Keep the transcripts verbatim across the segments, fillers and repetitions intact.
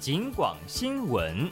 警广新闻。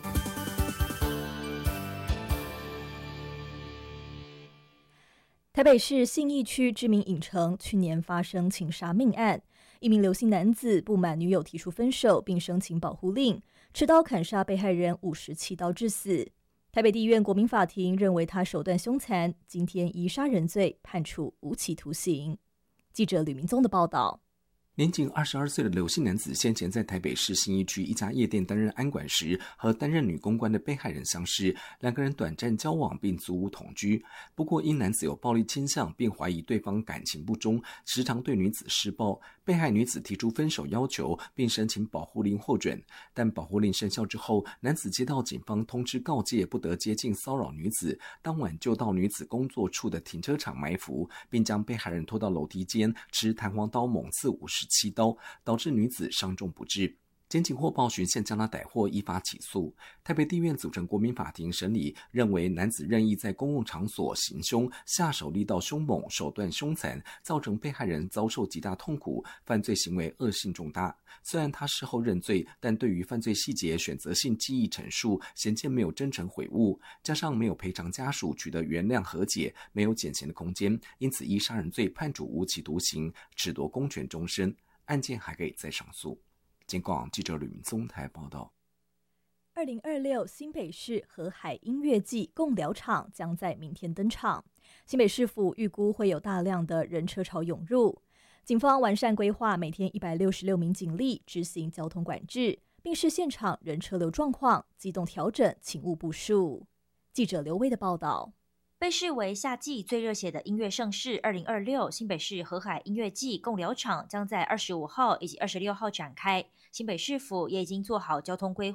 台北市信义区知名影城去年发生情杀命案，一名刘姓男子不满女友提出分手，并申请保护令，持刀砍杀被害人五十七刀致死。台北地院国民法庭认为他手段凶残，今天依杀人罪判处无期徒刑。记者吕明宗的报道。 年仅二十二岁的刘姓男子先前在台北市信义区一家夜店担任安管时，和担任女公关的被害人相识，两个人短暂交往并租屋同居。不过因男子有暴力倾向，并怀疑对方感情不忠，时常对女子施暴。被害女子提出分手要求，并申请保护令获准。但保护令生效之后，男子接到警方通知告诫，不得接近骚扰女子，当晚就到女子工作处的停车场埋伏，并将被害人拖到楼梯间，持弹簧刀猛刺五十七刀，导致女子伤重不治。检警获报循线将他逮获，依法起诉。台北地院组成国民法庭审理，认为男子任意在公共场所行凶，下手力道凶猛，手段凶残，造成被害人遭受极大痛苦，犯罪行为恶性重大。虽然他事后认罪，但对于犯罪细节选择性记忆陈述，显见没有真诚悔悟，加上没有赔偿家属取得原谅和解，没有减刑的空间，因此依杀人罪判处无期徒刑，褫夺公权终身。案件还可以再上诉。警广记者吕明宗台报道。 二零二六新北市河海音乐季共疗场将在明天登场，新北市府预估会有大量的人车潮涌入，警方完善规划，每天一百六十六名警力执行交通管制，并视现场人车流状况，机动调整勤务部署。记者刘威的报道。 被视为夏季最热血的音乐盛事二零二六新北市河海音乐季共疗场将在二十五号以及二十六号展开，新北市府也已经做好交通规划。